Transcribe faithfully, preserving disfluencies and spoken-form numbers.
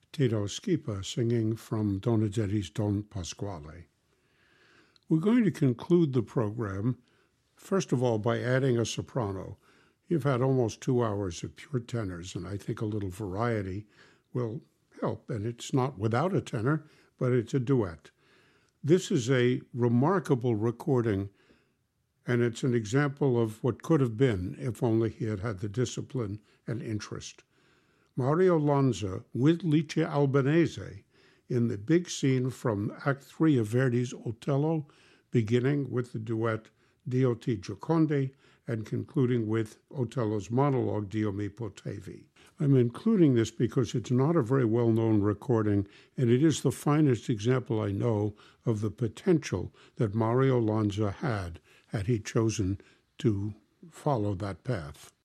Tito Schipa singing from Donizetti's Don Pasquale. We're going to conclude the program, first of all, by adding a soprano. You've had almost two hours of pure tenors, and I think a little variety will help. And it's not without a tenor, but it's a duet. This is a remarkable recording, and it's an example of what could have been if only he had had the discipline and interest. Mario Lanza with Lice Albanese in the big scene from Act Three of Verdi's Otello, beginning with the duet Dio ti Giocondi and concluding with Otello's monologue Dio mi potevi. I'm including this because it's not a very well-known recording, and it is the finest example I know of the potential that Mario Lanza had had he chosen to follow that path.